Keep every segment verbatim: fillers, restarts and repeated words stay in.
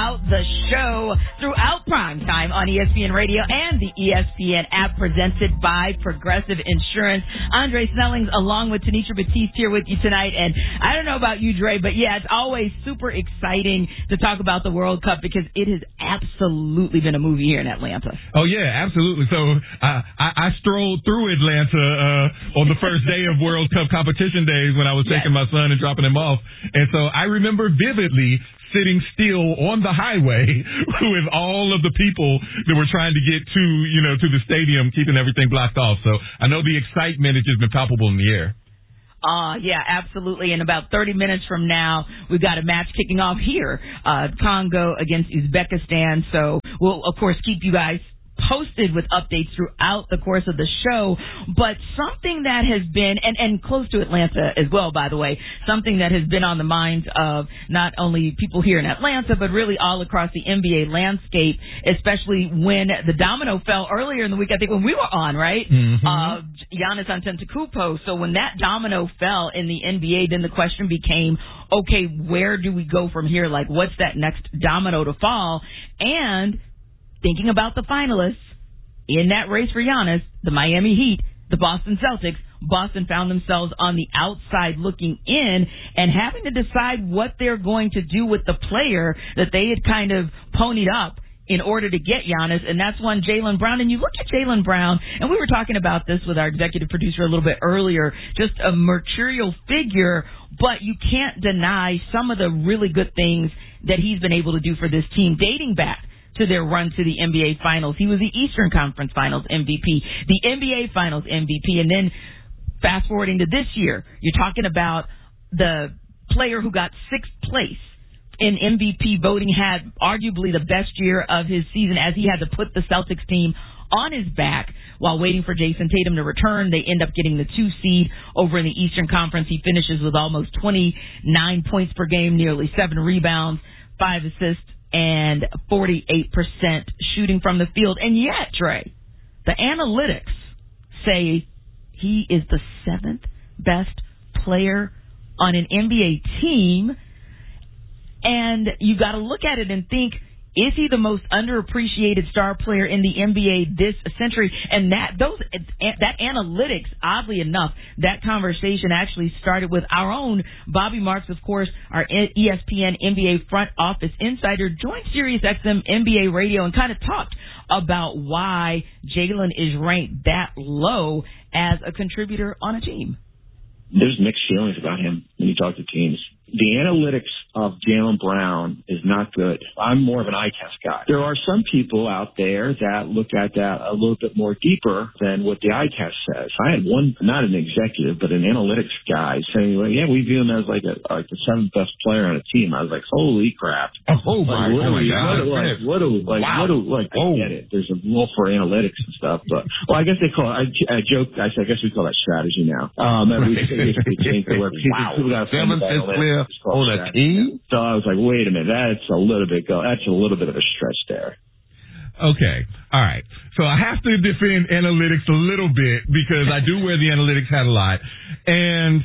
throughout the show, throughout prime time on E S P N Radio and the E S P N app, presented by Progressive Insurance. Andre Snellings along with Tanisha Batiste here with you tonight. And I don't know about you, Dre, but yeah, it's always super exciting to talk about the World Cup because it has absolutely been a movie here in Atlanta. Oh, yeah, absolutely. So uh, I, I strolled through Atlanta uh, on the first day of World Cup competition days when I was yes. taking my son and dropping him off. And so I remember vividly sitting still on the highway with all of the people that were trying to get to, you know, to the stadium, keeping everything blocked off. So I know the excitement has just been palpable in the air. Uh, yeah, absolutely. In about thirty minutes from now, we've got a match kicking off here, uh, Congo against Uzbekistan. So we'll, of course, keep you guys posted with updates throughout the course of the show. But something that has been, and, and close to Atlanta as well, by the way, something that has been on the minds of not only people here in Atlanta, but really all across the N B A landscape, especially when the domino fell earlier in the week, I think when we were on, right? Mm-hmm. Uh, Giannis Antetokounmpo. So when that domino fell in the N B A, then the question became, okay, where do we go from here? Like, what's that next domino to fall? And thinking about the finalists in that race for Giannis, the Miami Heat, the Boston Celtics, Boston found themselves on the outside looking in and having to decide what they're going to do with the player that they had kind of ponied up in order to get Giannis, and that's one Jaylen Brown. And you look at Jaylen Brown, and we were talking about this with our executive producer a little bit earlier, just a mercurial figure, but you can't deny some of the really good things that he's been able to do for this team dating back to their run to the N B A Finals. He was the Eastern Conference Finals M V P, the N B A Finals M V P, and then fast forwarding to this year, you're talking about the player who got sixth place in M V P voting, had arguably the best year of his season as he had to put the Celtics team on his back while waiting for Jason Tatum to return. They end up getting the two seed over in the Eastern Conference. He finishes with almost twenty-nine points per game, nearly seven rebounds, five assists, and forty-eight percent shooting from the field. And yet, Trey, the analytics say he is the seventh best player on an N B A team. And you got to look at it and think, is he the most underappreciated star player in the N B A this century? And that those that analytics, oddly enough, that conversation actually started with our own Bobby Marks, of course, our E S P N N B A front office insider, joined SiriusXM N B A Radio and kind of talked about why Jaylen is ranked that low as a contributor on a team. There's mixed feelings about him when you talk to teams. The analytics of Jaylen Brown is not good. I'm more of an eye test guy. There are some people out there that look at that a little bit more deeper than what the eye test says. I had one, not an executive, but an analytics guy saying, well, yeah, we view him as like a, like the seventh best player on a team. I was like, holy crap. Oh, my, like, oh my God. Like, what do, like, wow. what do, like, oh. I get it. There's a rule for analytics and stuff, but, well, I guess they call it, I, I joke, I, I guess we call that strategy now. Um, and we changed the word. Wow. People got seventh best player on a team? So I was like, wait a minute, that's a little bit go. That's a little bit of a stretch there. Okay, all right. So I have to defend analytics a little bit because I do wear the analytics hat a lot. And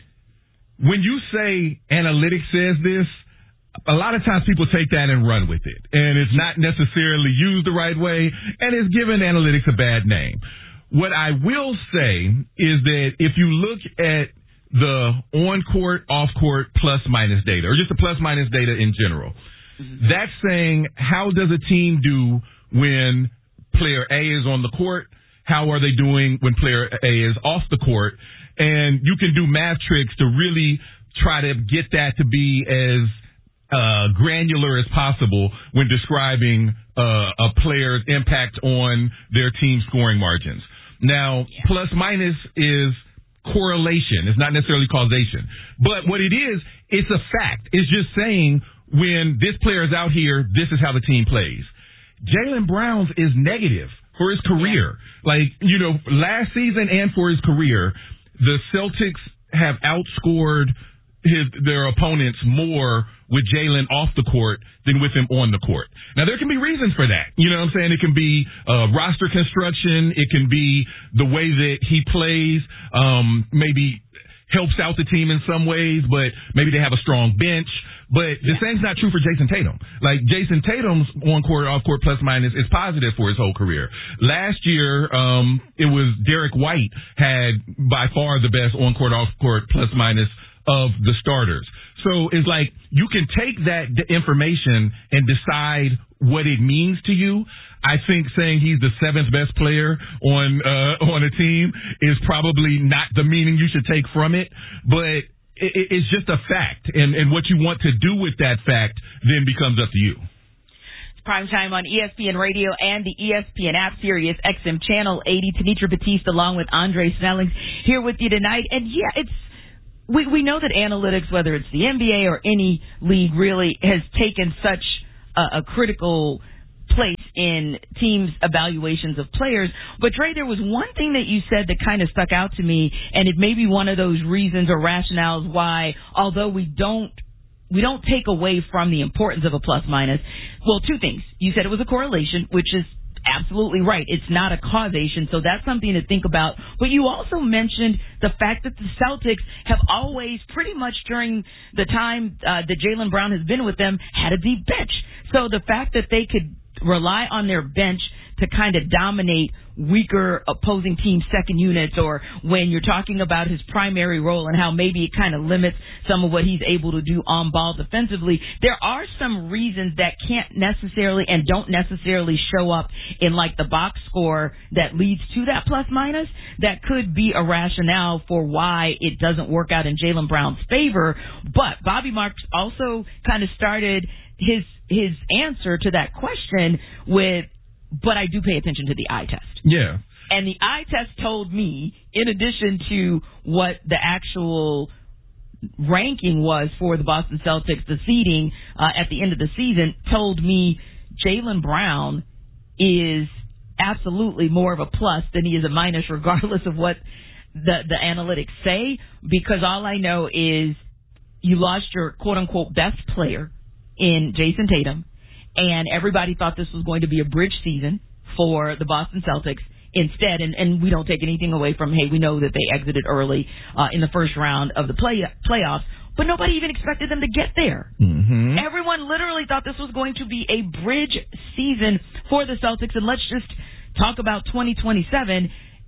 when you say analytics says this, a lot of times people take that and run with it. And it's not necessarily used the right way, and it's given analytics a bad name. What I will say is that if you look at the on-court, off-court plus-minus data, or just the plus-minus data in general, mm-hmm. that's saying how does a team do when player A is on the court, how are they doing when player A is off the court, and you can do math tricks to really try to get that to be as uh, granular as possible when describing uh, a player's impact on their team scoring margins. Now, yeah. plus-minus is correlation. It's not necessarily causation. But what it is, it's a fact. It's just saying when this player is out here, this is how the team plays. Jaylen Brown's is negative for his career. Like, you know, last season and for his career, the Celtics have outscored his their opponents more with Jaylen off the court than with him on the court. Now, there can be reasons for that. You know what I'm saying? It can be uh, roster construction. It can be the way that he plays, um, maybe helps out the team in some ways, but maybe they have a strong bench. But the yeah. same's not true for Jason Tatum. Like, Jason Tatum's on-court, off-court plus minus is positive for his whole career. Last year, um, it was Derek White had by far the best on-court, off-court plus minus of the starters. So it's like you can take that information and decide what it means to you. I think saying he's the seventh best player on uh, on a team is probably not the meaning you should take from it, but it, it's just a fact, and, and what you want to do with that fact then becomes up to you. Prime time on E S P N Radio and the E S P N app, Sirius X M Channel eighty. Tanitra Batiste along with Andre Snellings here with you tonight. And yeah, it's we we know that analytics, whether it's the N B A or any league, really has taken such a, a critical place in teams' evaluations of players. But Trey, there was one thing that you said that kind of stuck out to me, and it may be one of those reasons or rationales why, although we don't we don't take away from the importance of a plus minus. Well, two things. You said it was a correlation, which is absolutely right. It's not a causation, so that's something to think about. But you also mentioned the fact that the Celtics have always, pretty much during the time uh, that Jaylen Brown has been with them, had a deep bench. So the fact that they could rely on their bench to kind of dominate weaker opposing team second units, or when you're talking about his primary role and how maybe it kind of limits some of what he's able to do on ball defensively, there are some reasons that can't necessarily and don't necessarily show up in like the box score that leads to that plus minus that could be a rationale for why it doesn't work out in Jaylen Brown's favor. But Bobby Marks also kind of started his his answer to that question with, but I do pay attention to the eye test. Yeah. And the eye test told me, in addition to what the actual ranking was for the Boston Celtics, the seeding uh, at the end of the season, told me Jaylen Brown is absolutely more of a plus than he is a minus, regardless of what the, the analytics say, because all I know is you lost your quote-unquote best player in Jason Tatum, and everybody thought this was going to be a bridge season for the Boston Celtics. Instead, and, and we don't take anything away from, hey, we know that they exited early uh, in the first round of the play playoffs, but nobody even expected them to get there. Mm-hmm. Everyone literally thought this was going to be a bridge season for the Celtics, and let's just talk about twenty twenty-seven,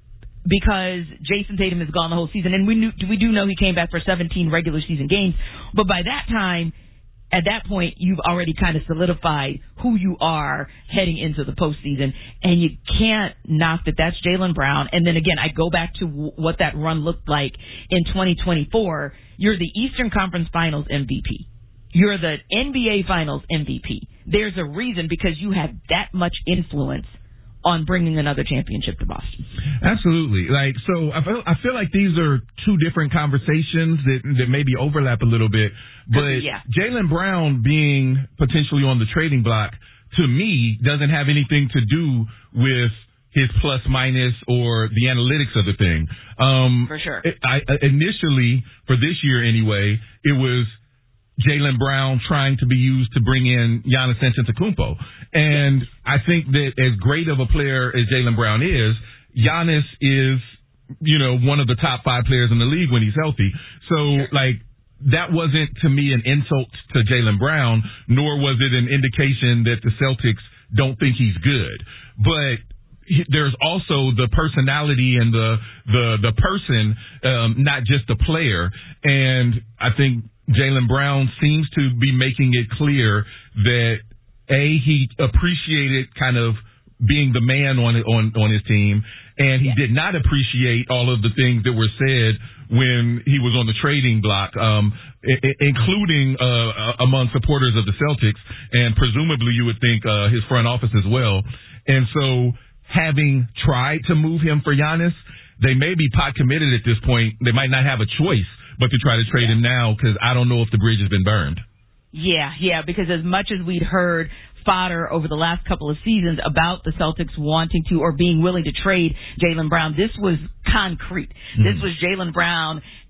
because Jason Tatum has gone the whole season, and we knew, we do know he came back for seventeen regular season games, but by that time, at that point, you've already kind of solidified who you are heading into the postseason, and you can't knock that that's Jaylen Brown. And then again, I go back to w- what that run looked like in twenty twenty-four. You're the Eastern Conference Finals M V P. You're the N B A Finals M V P. There's a reason, because you had that much influence on bringing another championship to Boston. Absolutely. Like, so I feel, I feel like these are two different conversations that, that maybe overlap a little bit. But yeah. Jaylen Brown being potentially on the trading block, to me, doesn't have anything to do with his plus minus or the analytics of the thing. Um, For sure. It, I, initially, for this year anyway, it was Jaylen Brown trying to be used to bring in Giannis Antetokounmpo. And I think that as great of a player as Jaylen Brown is, Giannis is, you know, one of the top five players in the league when he's healthy. So, sure. like, that wasn't, to me, an insult to Jaylen Brown, nor was it an indication that the Celtics don't think he's good. But there's also the personality and the the, the person, um, not just the player. And I think Jaylen Brown seems to be making it clear that, A, he appreciated kind of being the man on on on his team, and he yeah. did not appreciate all of the things that were said when he was on the trading block, um, I- including uh, among supporters of the Celtics, and presumably you would think uh, his front office as well. And so, having tried to move him for Giannis, they may be pot committed at this point. They might not have a choice but to try to trade him now, because I don't know if the bridge has been burned. Yeah, yeah, because as much as we'd heard fodder over the last couple of seasons about the Celtics wanting to or being willing to trade Jaylen Brown, this was concrete. Mm-hmm. This was Jaylen Brown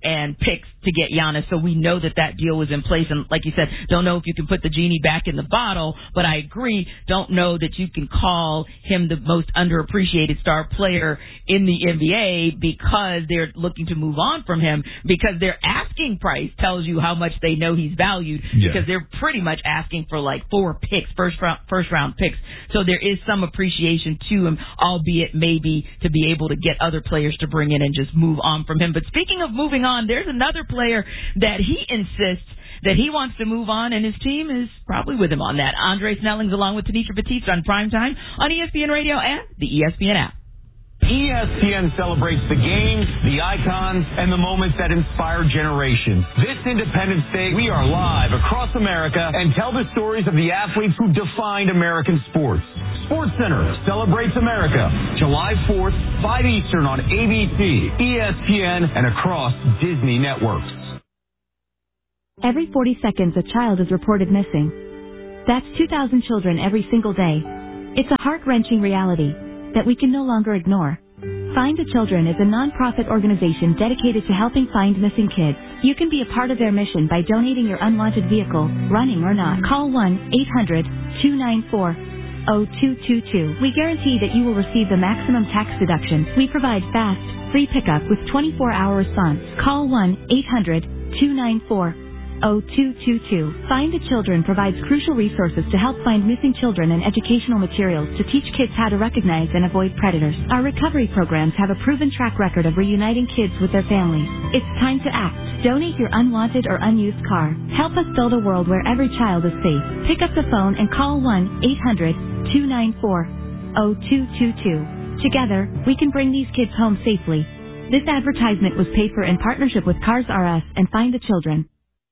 and picks to get Giannis. So we know that that deal was in place. And like you said, don't know if you can put the genie back in the bottle, but I agree, don't know that you can call him the most underappreciated star player in the N B A because they're looking to move on from him, because their asking price tells you how much they know he's valued, yeah. because they're pretty much asking for like four picks, first round, first round picks. So there is some appreciation to him, albeit maybe to be able to get other players to bring in and just move on from him. But speaking of moving on, there's another player that he insists that he wants to move on, and his team is probably with him on that. Andre Snellings along with Tanisha Batiste on Primetime on E S P N Radio and the E S P N app. E S P N celebrates the games, the icons, and the moments that inspire generations. This Independence Day, we are live across America and tell the stories of the athletes who defined American sports. SportsCenter celebrates America, July fourth, five Eastern on A B C, E S P N, and across Disney networks. Every forty seconds, a child is reported missing. That's two thousand children every single day. It's a heart-wrenching reality that we can no longer ignore. Find the Children is a non-profit organization dedicated to helping find missing kids. You can be a part of their mission by donating your unwanted vehicle, running or not. Call one eight hundred two nine four oh two two two. We guarantee that you will receive the maximum tax deduction. We provide fast, free pickup with twenty-four hour response. Call one eight hundred two nine four oh two two two. Find the Children provides crucial resources to help find missing children and educational materials to teach kids how to recognize and avoid predators. Our recovery programs have a proven track record of reuniting kids with their families. It's time to act. Donate your unwanted or unused car. Help us build a world where every child is safe. Pick up the phone and call one eight hundred two nine four oh two two two. Together, we can bring these kids home safely. This advertisement was paid for in partnership with Cars R Us and Find the Children.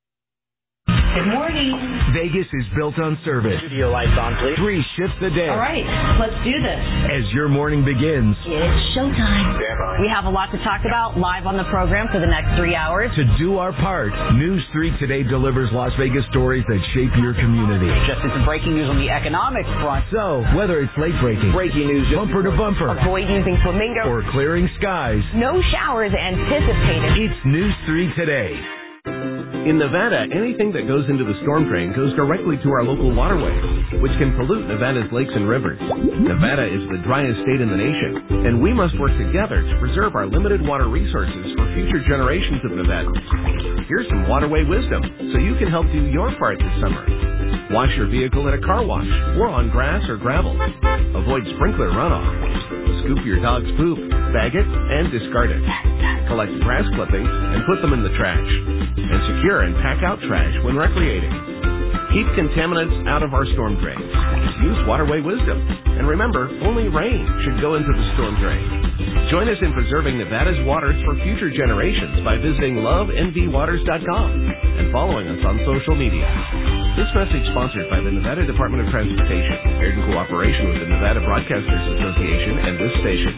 Good morning. Vegas is built on service. Studio lights on, please. Three shifts a day. All right, let's do this. As your morning begins. It's showtime. We have a lot to talk about live on the program for the next three hours. To do our part, News three Today delivers Las Vegas stories that shape your community. Just into breaking news on the economic front. So, whether it's late breaking, breaking news, bumper to bumper, avoid using flamingo, or clearing skies, no showers anticipated. It's News three Today. In Nevada, anything that goes into the storm drain goes directly to our local waterways, which can pollute Nevada's lakes and rivers. Nevada is the driest state in the nation, and we must work together to preserve our limited water resources for future generations of Nevadans. Here's some waterway wisdom so you can help do your part this summer. Wash your vehicle at a car wash or on grass or gravel. Avoid sprinkler runoff. Scoop your dog's poop, bag it, and discard it. Collect grass clippings and put them in the trash. And secure and pack out trash when recreating. Keep contaminants out of our storm drains. Use waterway wisdom. And remember, only rain should go into the storm drain. Join us in preserving Nevada's waters for future generations by visiting love n v waters dot com and following us on social media. This message sponsored by the Nevada Department of Transportation, aired in cooperation with the Nevada Broadcasters Association and this station.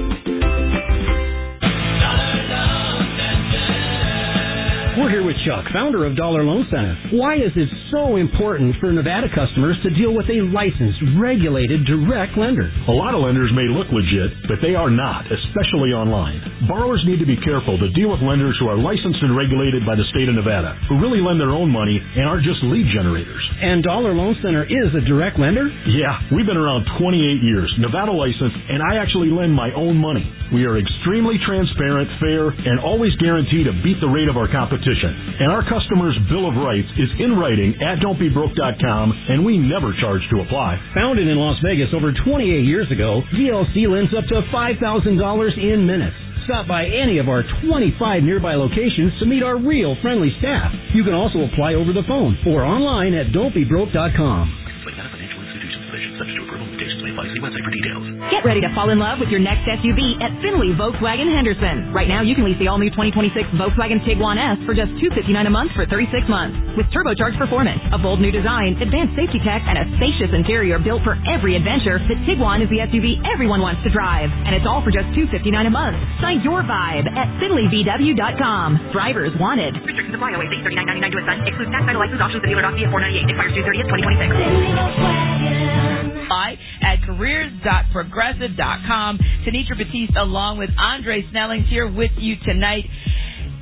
We're here with Chuck, founder of Dollar Loan Center. Why is it so important for Nevada customers to deal with a licensed, regulated, direct lender? A lot of lenders may look legit, but they are not, especially online. Borrowers need to be careful to deal with lenders who are licensed and regulated by the state of Nevada, who really lend their own money and aren't just lead generators. And Dollar Loan Center is a direct lender? Yeah, we've been around twenty-eight years, Nevada licensed, and I actually lend my own money. We are extremely transparent, fair, and always guarantee to beat the rate of our competition. And our customers' Bill of Rights is in writing at don't be broke dot com, and we never charge to apply. Founded in Las Vegas over twenty-eight years ago, D L C lends up to five thousand dollars in minutes. Stop by any of our twenty-five nearby locations to meet our real friendly staff. You can also apply over the phone or online at don't be broke dot com. Get ready to fall in love with your next S U V at Finley Volkswagen Henderson. Right now, you can lease the all-new twenty twenty-six Volkswagen Tiguan S for just two hundred fifty-nine dollars a month for thirty-six months. With turbocharged performance, a bold new design, advanced safety tech, and a spacious interior built for every adventure, the Tiguan is the S U V everyone wants to drive. And it's all for just two hundred fifty-nine dollars a month. Sign your vibe at Finley V W dot com. Drivers wanted. Restrictions apply. Always thirty-nine ninety-nine to a son. Excludes tax, title, license, options, and dealer dossier four ninety-eight. Expires June thirtieth, twenty twenty-six. At careers dot progressive dot com. Tanisha Batiste along with Andre Snellings here with you tonight.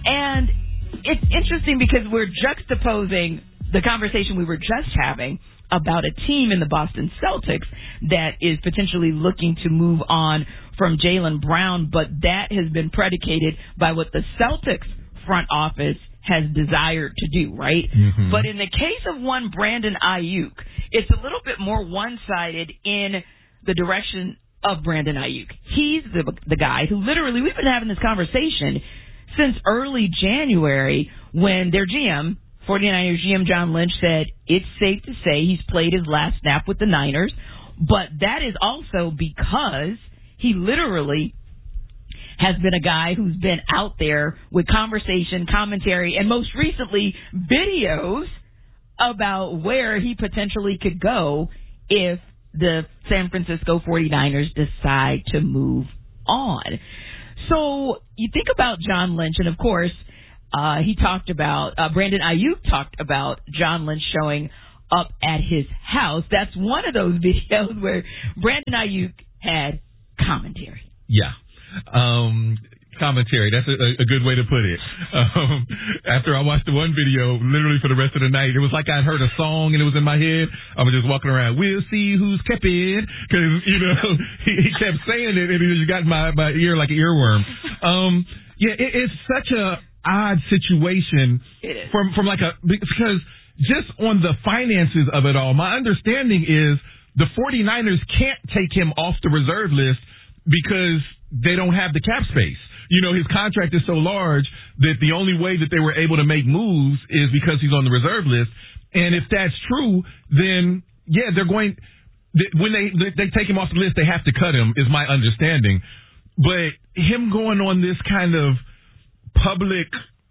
And it's interesting because we're juxtaposing the conversation we were just having about a team in the Boston Celtics that is potentially looking to move on from Jaylen Brown, but that has been predicated by what the Celtics front office has desired to do, right? Mm-hmm. But in the case of one Brandon Ayuk, it's a little bit more one-sided in the direction of Brandon Ayuk. He's the the guy who literally, we've been having this conversation since early January when their G M, 49ers G M John Lynch, said it's safe to say he's played his last snap with the Niners, but that is also because he literally has been a guy who's been out there with conversation, commentary, and most recently videos about where he potentially could go if the San Francisco 49ers decide to move on. So you think about John Lynch, and of course, uh, he talked about, uh, Brandon Ayuk talked about John Lynch showing up at his house. That's one of those videos where Brandon Ayuk had commentary. Yeah. Um, commentary. That's a, a good way to put it. Um, after I watched the one video, literally for the rest of the night, it was like I'd heard a song and it was in my head. I was just walking around, we'll see who's kept in. Cause, you know, he, he kept saying it and it just got in my, my ear like an earworm. Um, yeah, it, it's such a odd situation it is. from, from like a, because just on the finances of it all, my understanding is the 49ers can't take him off the reserve list because they don't have the cap space. You know, his contract is so large that the only way that they were able to make moves is because he's on the reserve list. And if that's true, then, yeah, they're going – when they they take him off the list, they have to cut him, is my understanding. But him going on this kind of public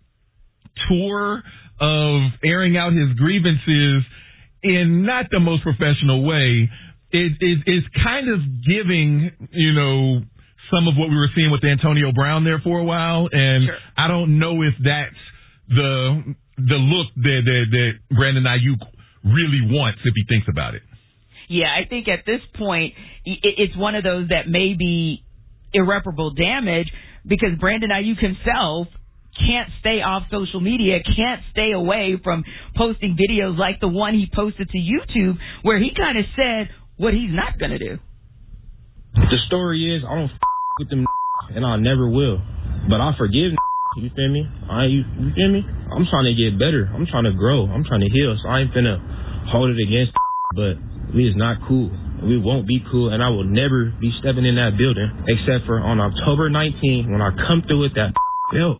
tour of airing out his grievances in not the most professional way is it, it, kind of giving, you know, some of what we were seeing with Antonio Brown there for a while, and sure. I don't know if that's the the look that, that, that Brandon Ayuk really wants if he thinks about it. Yeah, I think at this point, it's one of those that may be irreparable damage because Brandon Ayuk himself can't stay off social media, can't stay away from posting videos like the one he posted to YouTube where he kind of said what he's not going to do. The story is, I don't f- with them and I never will. But I forgive you feel me? I you, you feel me? I'm trying to get better. I'm trying to grow. I'm trying to heal. So I ain't finna hold it against but we is not cool. We won't be cool, and I will never be stepping in that building except for on October nineteenth when I come through with that bill.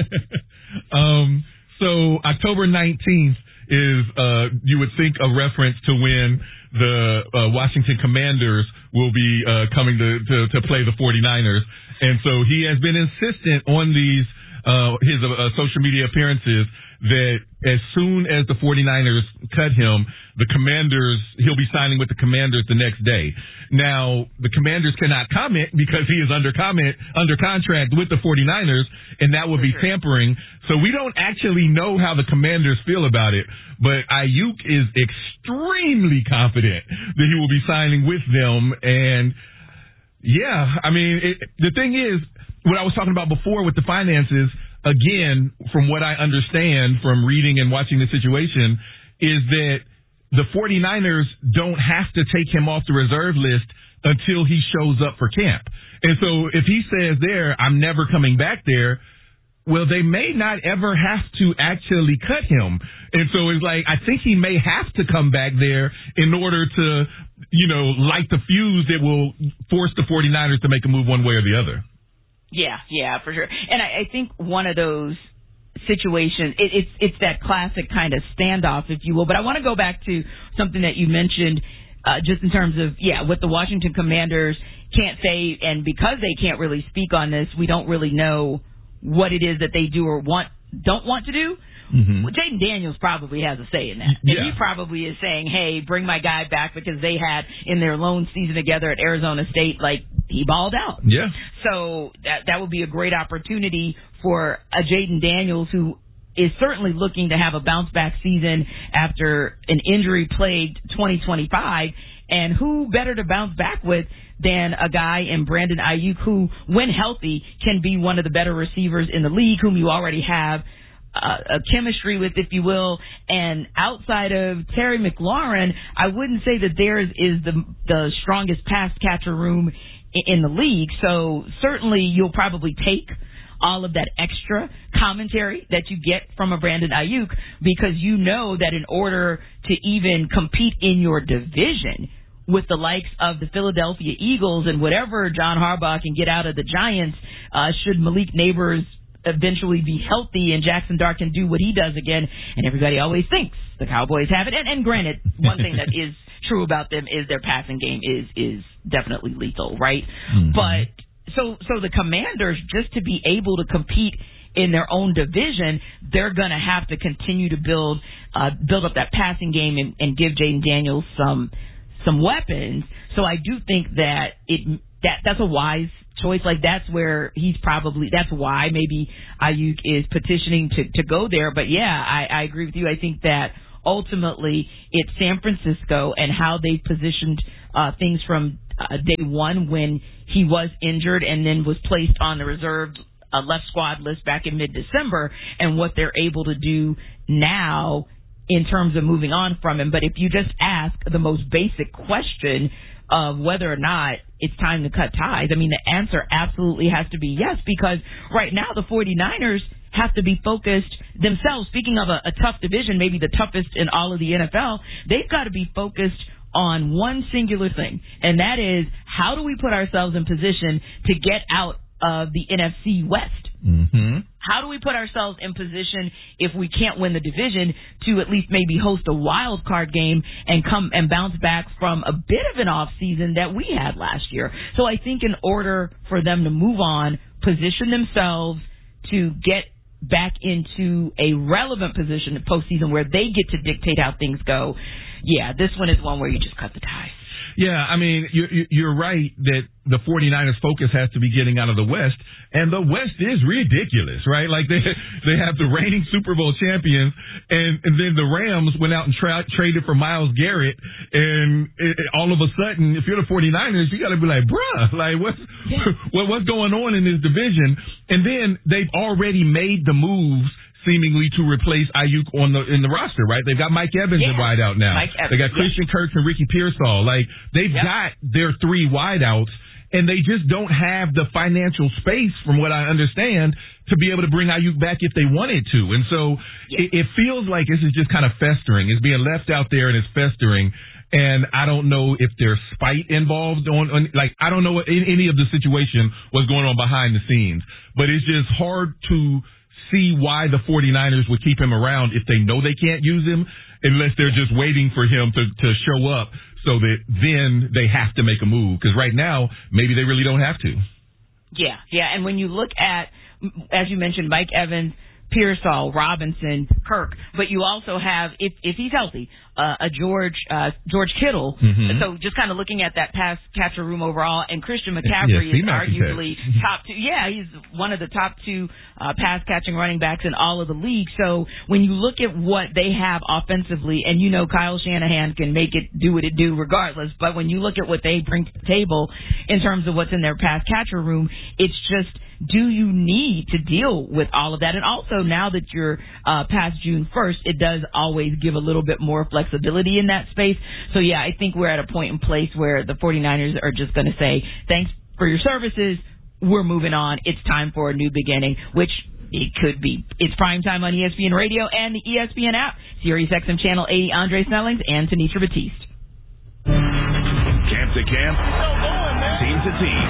um, so October nineteenth is, uh, you would think, a reference to when the uh, Washington Commanders will be uh, coming to, to, to play the 49ers. And so he has been insistent on these uh, his uh, social media appearances that as soon as the 49ers cut him, the Commanders, he'll be signing with the Commanders the next day. Now, the Commanders cannot comment because he is under comment, under contract with the 49ers, and that would be tampering. So we don't actually know how the Commanders feel about it, but Ayuk is extremely confident that he will be signing with them. And yeah, I mean, it, the thing is, what I was talking about before with the finances, again, from what I understand from reading and watching the situation, is that the 49ers don't have to take him off the reserve list until he shows up for camp. And so if he says there, I'm never coming back there, well, they may not ever have to actually cut him. And so it's like, I think he may have to come back there in order to, you know, light the fuse that will force the 49ers to make a move one way or the other. Yeah, yeah, for sure. And I, I think one of those situations, it, it's it's that classic kind of standoff, if you will. But I want to go back to something that you mentioned uh, just in terms of, yeah, what the Washington Commanders can't say, and because they can't really speak on this, we don't really know what it is that they do or want don't want to do. Mm-hmm. Well, Jayden Daniels probably has a say in that. Yeah. And he probably is saying, hey, bring my guy back because they had in their lone season together at Arizona State, like, he balled out. Yeah. So that that would be a great opportunity for a Jayden Daniels who is certainly looking to have a bounce-back season after an injury-plagued twenty twenty-five. And who better to bounce back with than a guy in Brandon Ayuk who, when healthy, can be one of the better receivers in the league, whom you already have uh, a chemistry with, if you will. And outside of Terry McLaurin, I wouldn't say that theirs is the the strongest pass catcher room in the league. So certainly you'll probably take all of that extra commentary that you get from a Brandon Ayuk, because you know that in order to even compete in your division with the likes of the Philadelphia Eagles and whatever John Harbaugh can get out of the Giants, uh, should Malik Neighbors eventually be healthy and Jackson Dart can do what he does again, and everybody always thinks the Cowboys have it. And, and granted, one thing that is true about them is their passing game is is definitely lethal, right? Mm-hmm. But so so the Commanders, just to be able to compete in their own division, they're going to have to continue to build uh, build up that passing game and, and give Jaden Daniels some some weapons. So I do think that it that that's a wise choice. Like, that's where he's probably, that's why maybe Ayuk is petitioning to, to go there. But yeah, I, I agree with you. I think that ultimately it's San Francisco and how they positioned uh, things from uh, day one when he was injured and then was placed on the reserved uh, left squad list back in mid-December, and what they're able to do now in terms of moving on from him. But if you just ask the most basic question of whether or not it's time to cut ties, I mean, the answer absolutely has to be yes, because right now the 49ers have to be focused themselves. Speaking of a, a tough division, maybe the toughest in all of the N F L, they've got to be focused on one singular thing, and that is, how do we put ourselves in position to get out of the N F C West? Mm-hmm. How do we put ourselves in position, if we can't win the division, to at least maybe host a wild card game and come and bounce back from a bit of an off season that we had last year? So I think in order for them to move on, position themselves to get back into a relevant position in postseason where they get to dictate how things go, yeah, this one is one where you just cut the ties. Yeah, I mean, you're, you're right that the 49ers focus has to be getting out of the West, and the West is ridiculous, right? Like, they they have the reigning Super Bowl champions, and, and then the Rams went out and tra- traded for Myles Garrett, and it, it, all of a sudden, if you're the 49ers, you got to be like, bruh, like, what's, yeah. what, what's going on in this division? And then they've already made the moves seemingly to replace Ayuk on the in the roster, right? They've got Mike Evans yeah. in wideout now. Mike Evans, they got Christian yeah. Kirk and Ricky Pearsall. Like, they've yep. got their three wideouts, and they just don't have the financial space, from what I understand, to be able to bring Ayuk back if they wanted to. And so yeah. it, it feels like this is just kind of festering. It's being left out there, and it's festering. And I don't know if there's spite involved on, on like, I don't know what in any of the situation was going on behind the scenes. But it's just hard to see why the 49ers would keep him around if they know they can't use him, unless they're just waiting for him to, to show up so that then they have to make a move. Because right now, maybe they really don't have to. Yeah, yeah. And when you look at, as you mentioned, Mike Evans, Pearsall, Robinson, Kirk, but you also have, if if he's healthy, uh, a George uh, George Kittle. Mm-hmm. So just kind of looking at that pass catcher room overall, and Christian McCaffrey yes, is arguably top two. Yeah, he's one of the top two uh, pass catching running backs in all of the league. So when you look at what they have offensively, and you know Kyle Shanahan can make it do what it do regardless, but when you look at what they bring to the table in terms of what's in their pass catcher room, it's just, do you need to deal with all of that? And also, now that you're uh, past June first, it does always give a little bit more flexibility in that space. So, yeah, I think we're at a point in place where the 49ers are just going to say, thanks for your services. We're moving on. It's time for a new beginning, which it could be. It's primetime on E S P N Radio and the E S P N app. Sirius X M Channel eighty, Andre Snellings and Tanisha Batiste. Camp to camp, team to team.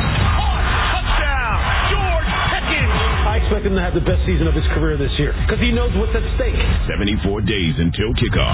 I expect him to have the best season of his career this year because he knows what's at stake. seventy-four days until kickoff.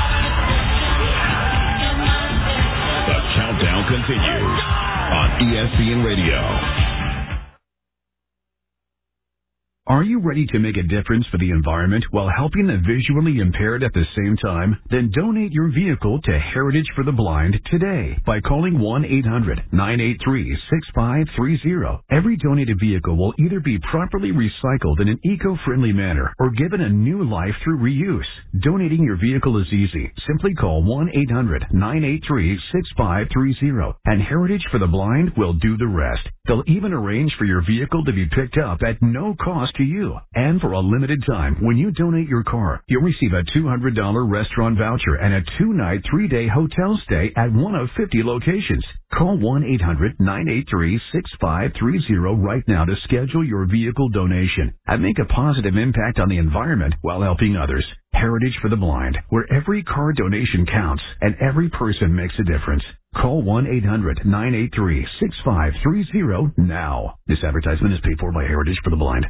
The countdown continues on E S P N Radio. Are you ready to make a difference for the environment while helping the visually impaired at the same time? Then donate your vehicle to Heritage for the Blind today by calling one eight hundred nine eight three six five three zero. Every donated vehicle will either be properly recycled in an eco-friendly manner or given a new life through reuse. Donating your vehicle is easy. Simply call one eight hundred nine eight three six five three zero and Heritage for the Blind will do the rest. They'll even arrange for your vehicle to be picked up at no cost to you. And for a limited time, when you donate your car, you'll receive a two hundred dollars restaurant voucher and a two-night, three-day hotel stay at one of fifty locations. Call one eight hundred nine eight three six five three zero right now to schedule your vehicle donation and make a positive impact on the environment while helping others. Heritage for the Blind, where every car donation counts and every person makes a difference. Call one eight hundred nine eight three six five three zero now. This advertisement is paid for by Heritage for the Blind.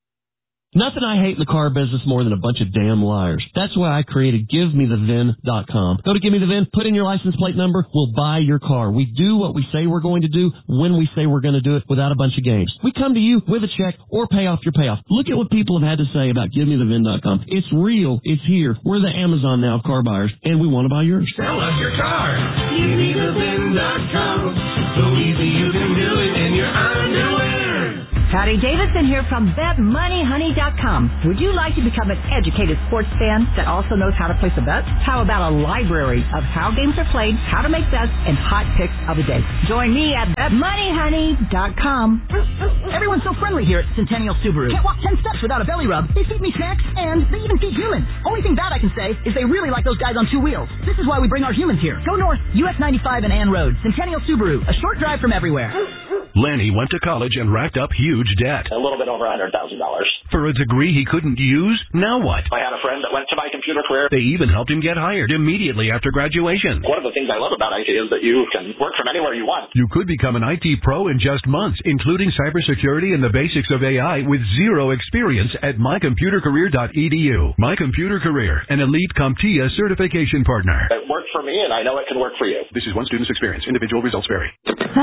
Nothing I hate in the car business more than a bunch of damn liars. That's why I created Give Me The V I N dot com. Go to Give Me The V I N, put in your license plate number, we'll buy your car. We do what we say we're going to do when we say we're going to do it without a bunch of games. We come to you with a check or pay off your payoff. Look at what people have had to say about Give Me The V I N dot com. It's real. It's here. We're the Amazon now of car buyers, and we want to buy yours. Sell us your car. Give Me The V I N dot com. So easy you can do it in your underwear. Patty Davidson here from Bet Money Honey dot com. Would you like to become an educated sports fan that also knows how to place a bet? How about a library of how games are played, how to make bets, and hot picks of the day? Join me at Bet Money Honey dot com. Everyone's so friendly here at Centennial Subaru. Can't walk ten steps without a belly rub. They feed me snacks, and they even feed humans. Only thing bad I can say is they really like those guys on two wheels. This is why we bring our humans here. Go north, U S ninety-five and Ann Road. Centennial Subaru, a short drive from everywhere. Lenny went to college and racked up huge debt. A little bit over one hundred thousand dollars. For a degree he couldn't use? Now what? I had a friend that went to My Computer Career. They even helped him get hired immediately after graduation. One of the things I love about I T is that you can work from anywhere you want. You could become an I T pro in just months, including cybersecurity and the basics of A I with zero experience at my computer career dot e d u. My Computer Career, an elite CompTIA certification partner. It worked for me, and I know it can work for you. This is one student's experience. Individual results vary.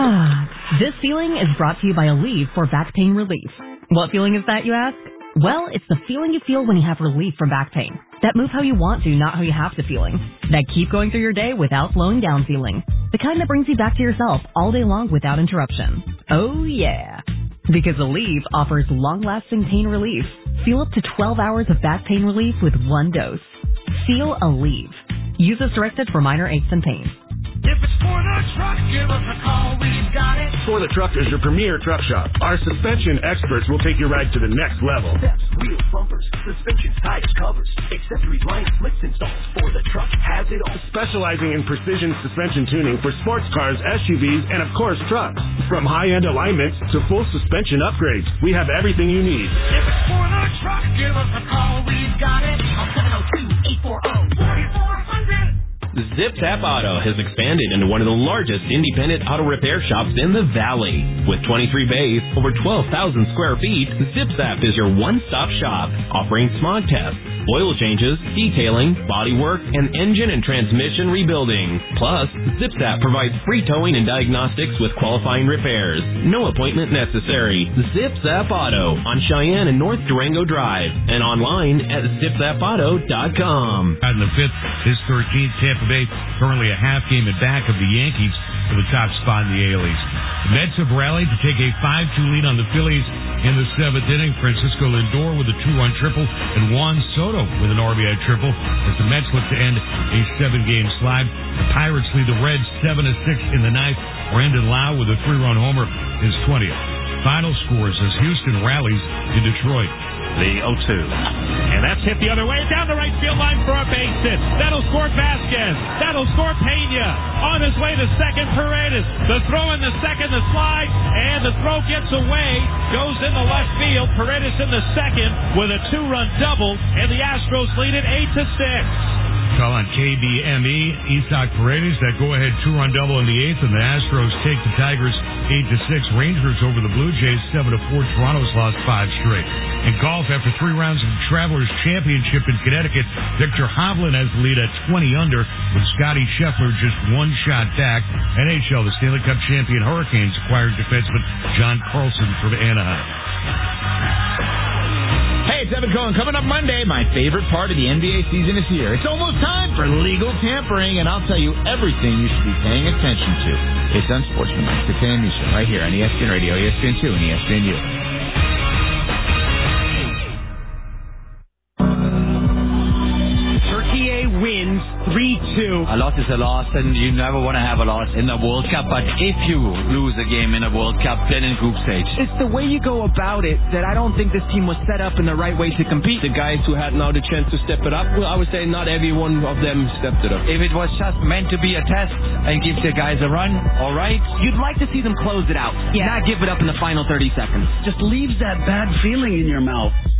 This feeling is brought to you by Aleve for back pain relief. What feeling is that, you ask? Well, it's the feeling you feel when you have relief from back pain. That move how you want to, not how you have to feeling. That keep going through your day without slowing down feeling. The kind that brings you back to yourself all day long without interruption. Oh, yeah. Because Aleve offers long-lasting pain relief. Feel up to twelve hours of back pain relief with one dose. Feel Aleve. Use as directed for minor aches and pains. If it's for the truck, give us a call, we've got it. For the Truck is your premier truck shop. Our suspension experts will take your ride to the next level. Steps, wheels, bumpers, suspensions, tires, covers, accessories, lines, slicks, installs. For the Truck has it all. Specializing in precision suspension tuning for sports cars, S U Vs, and of course trucks. From high-end alignments to full suspension upgrades, we have everything you need. If it's for the truck, give us a call, we've got it. seven oh two, eight four oh, four four hundred. Zip Zap Auto has expanded into one of the largest independent auto repair shops in the Valley. With twenty-three bays, over twelve thousand square feet, Zip Zap is your one-stop shop, offering smog tests, oil changes, detailing, bodywork, and engine and transmission rebuilding. Plus, Zip Zap provides free towing and diagnostics with qualifying repairs. No appointment necessary. Zip Zap Auto on Cheyenne and North Durango Drive, and online at zip zap auto dot com. In the fifth, his thirteenth, Tampa Bay currently a half game in back of the Yankees for the top spot in the A L East. The Mets have rallied to take a five two lead on the Phillies in the seventh inning. Francisco Lindor with a two-run triple and Juan Soto with an R B I triple as the Mets look to end a seven-game slide. The Pirates lead the Reds seven to six in the ninth. Brandon Lau with a three-run homer is twentieth. Final scores as Houston rallies in Detroit. The oh two. And that's hit the other way down the right field line for a base hit. That'll score Vasquez. That'll score Pena. On his way to second, Paredes. The throw in the second, the slide, and the throw gets away. Goes in the left field. Paredes in the second with a two-run double, and the Astros lead it eight to six. Call on K B M E, Isaac Paredes, that go-ahead two-run double in the eighth, and the Astros take the Tigers eight to six. Rangers over the Blue Jays seven to four. Toronto's lost five straight. In golf, after three rounds of the Travelers Championship in Connecticut, Victor Hovland has the lead at twenty under, with Scotty Scheffler just one shot back. N H L, the Stanley Cup champion Hurricanes acquired defenseman John Carlson from Anaheim. James Evan Cohen. Coming up Monday, my favorite part of the N B A season is here. It's almost time for legal tampering, and I'll tell you everything you should be paying attention to. It's Unsportsmanlike, the K M U Show, right here on E S P N Radio, E S P N two, and E S P N U. Wins three two. A loss is a loss, and you never want to have a loss in the World Cup. But if you lose a game in a World Cup, then in group stage. It's the way you go about it that I don't think this team was set up in the right way to compete. The guys who had now the chance to step it up, well, I would say not every one of them stepped it up. If it was just meant to be a test and give the guys a run, all right. You'd like to see them close it out, yeah. Not give it up in the final thirty seconds. Just leaves that bad feeling in your mouth.